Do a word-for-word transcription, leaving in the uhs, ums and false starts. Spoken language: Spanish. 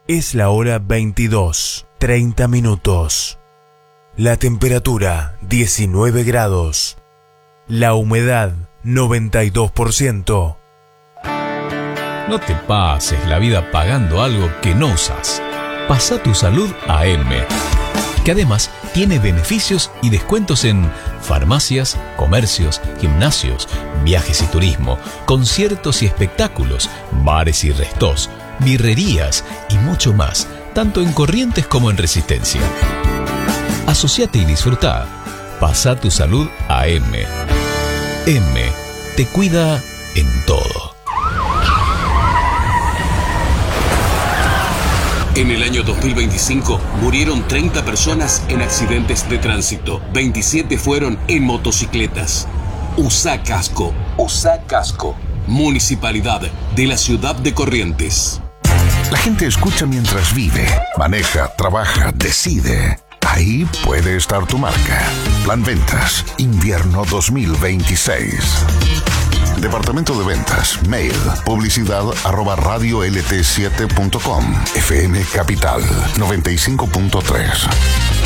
Es la hora veintidós, treinta minutos. La temperatura diecinueve grados. La humedad noventa y dos por ciento. No te pases la vida pagando algo que no usas. Pasa tu salud a M, que además tiene beneficios y descuentos en farmacias, comercios, gimnasios, viajes y turismo, conciertos y espectáculos, bares y restos, birrerías y mucho más, tanto en Corrientes como en Resistencia. Asociate y disfruta. Pasa tu salud a M. M te cuida en todo. En el año dos mil veinticinco murieron treinta personas en accidentes de tránsito. veintisiete fueron en motocicletas. Usa casco. Usa casco. Municipalidad de la ciudad de Corrientes. La gente escucha mientras vive, maneja, trabaja, decide. Ahí puede estar tu marca. Plan Ventas, invierno dos mil veintiséis. Departamento de Ventas, mail, publicidad arroba radio l t siete punto com, F M Capital noventa y cinco punto tres.